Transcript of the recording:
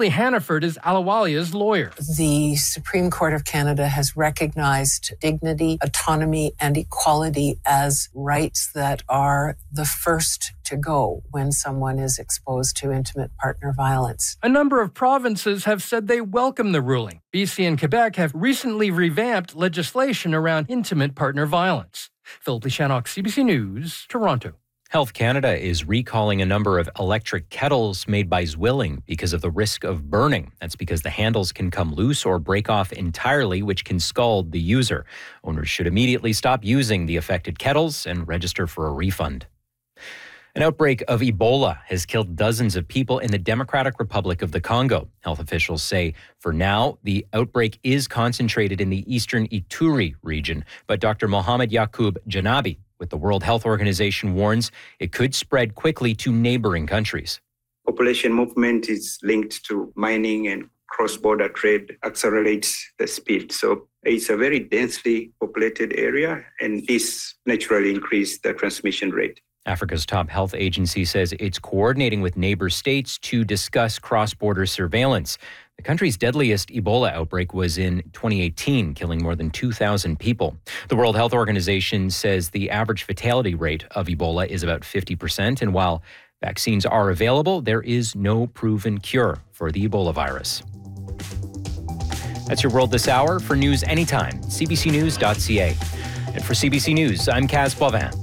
Julie Hannaford is Ahluwalia's lawyer. The Supreme Court of Canada has recognized dignity, autonomy, and equality as rights that are the first to go when someone is exposed to intimate partner violence. A number of provinces have said they welcome the ruling. BC and Quebec have recently revamped legislation around intimate partner violence. Philip Lishanok, CBC News, Toronto. Health Canada is recalling a number of electric kettles made by Zwilling because of the risk of burning. That's because the handles can come loose or break off entirely, which can scald the user. Owners should immediately stop using the affected kettles and register for a refund. An outbreak of Ebola has killed dozens of people in the Democratic Republic of the Congo. Health officials say for now, the outbreak is concentrated in the eastern Ituri region. But Dr. Mohamed Yacoub Janabi with the World Health Organization warns it could spread quickly to neighboring countries. Population movement is linked to mining, and cross-border trade accelerates the speed. So it's a very densely populated area, and this naturally increases the transmission rate. Africa's top health agency says it's coordinating with neighbor states to discuss cross-border surveillance. The country's deadliest Ebola outbreak was in 2018, killing more than 2,000 people. The World Health Organization says the average fatality rate of Ebola is about 50%, and while vaccines are available, there is no proven cure for the Ebola virus. That's your World This Hour. For news anytime, cbcnews.ca. And for CBC News, I'm Kaz Boivin.